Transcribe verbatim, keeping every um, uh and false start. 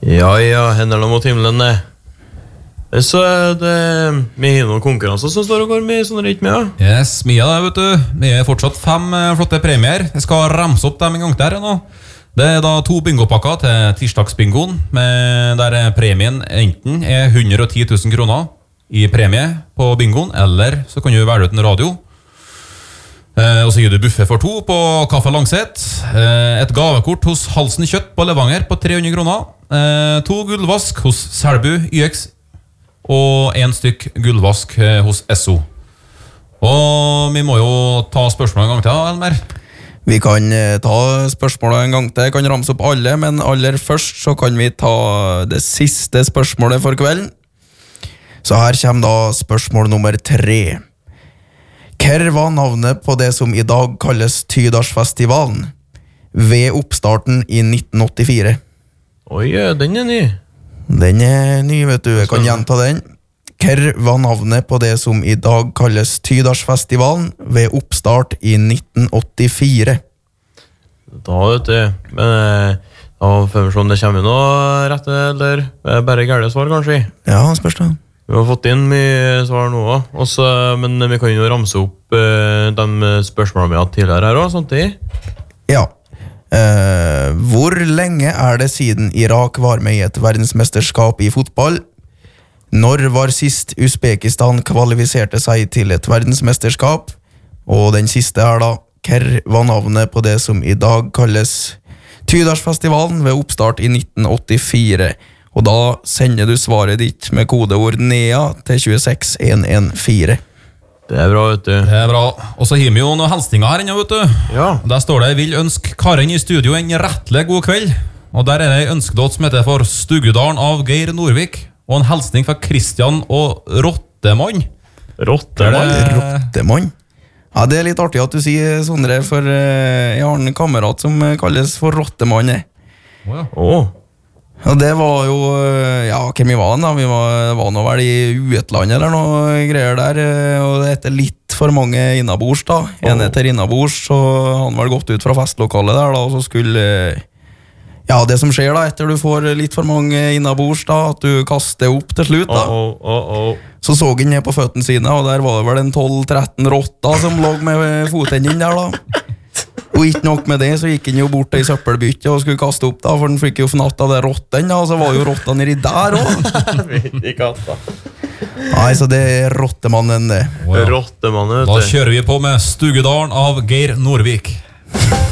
Ja, ja, hendene mot himmelen det. Så er det vi har noen konkurranser som står og går med sånn rett med, ja? Yes, mye av det, vet du. Vi er fortsatt fem flotte premier. Jeg skal ramse opp dem en gang der nå. Det er da to bingopakker til tirsdagsbingoen, der premien enten er hundre og ti tusen kroner i premie på bingoen, eller så kan du velge ut en radio. Eh, og så gir du buffet for to på Kaffe Langset. Eh, et gavekort hos Halsen Kjøtt på Levanger på tre hundre kroner. Eh, to gullvask hos Selbu Y X. Og en stykk gullvask hos S O. Og vi må jo ta spørsmål en gang til, Elmer. Vi kan ta spørsmålet en gang til. Jeg kan ramse opp alle, men aller først så kan vi ta det siste spørsmålet for kvelden. Så her kommer da spørsmål nummer tre. Hva var navnet på det som i dag kalles Tydalsfestivalen ved oppstarten i nitten åttifire? Oi, den er ny. Den er ny, vet du. Jeg kan gjenta den. Hva var navnet på det som i dag kalles Tydalsfestivalen ved oppstart i nitten åttifire? Da, vet du. Men da får vi se om det kommer noe rett, eller bare gærlig svar, kanskje. Ja, spørs det. Vi har fått inn mye svar nå også, men vi kan jo ramse opp uh, de spørsmålene vi har hatt tidligere her også, samtidig. Ja. Uh, hvor lenge er det siden Irak var med i et verdensmesterskap i fotball? Når var sist Uzbekistan kvalifiserte seg til et verdensmesterskap? Og den siste er da, hva var navnet på det som i dag kalles Tydalsfestivalen ved oppstart i nitten åttifire? Og da sender du svaret ditt med kodeord NEA til to seks en en fire. Det er bra, vet du. Det er bra. Og så har vi jo noen helstinger her inne, vet du. Ja. Der står det, jeg vil ønske Karen i studio en rettelig god kveld. Og der er det en ønskedåt som heter for Stugudalen av Geir Norvik. Og en helsning fra Kristian og Rottemann. Rottemann? Rottemann? Ja, det er litt artig at du sier Sondre, for jeg har en kamerat som kalles for Rottemann. Åh, ja. Åh. Og det var jo, ja, hvem vi var da? Vi var, var nå vel i utlandet eller noe greier der, og det heter litt for mange innabords da. En etter innabords, så han var gått ut fra festlokalet der da, og så skulle, ja, det som skjer da, etter du får litt for mange innabords da, at du kaster opp til slutt da. Oh, oh, oh, oh. Så så han ned på føttene sine, og der var det vel en tolv tretten rotter som lå med fotenden der da. Og ikke nok med det, så gikk han jo bort til søppelbyttet og skulle kaste opp da, for han fikk jo fnatt av det rotten da, og så var jo rotta nedi der også. Nei, så det er Rottemannen det. Oh, ja. Rottemannen, vet du. Da kjører vi på med Stugedalen av Geir Norvik.